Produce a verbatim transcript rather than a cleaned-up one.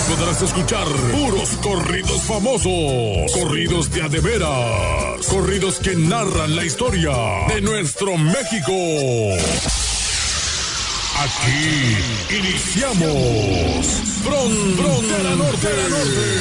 podrás escuchar puros corridos famosos, corridos de a de veras, corridos que narran la historia de nuestro México. Aquí iniciamos Frontera Norte.